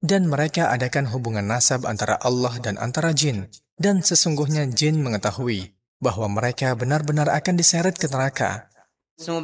Dan mereka adakan hubungan nasab antara Allah dan antara jin. Dan sesungguhnya jin mengetahui bahwa mereka benar-benar akan diseret ke neraka.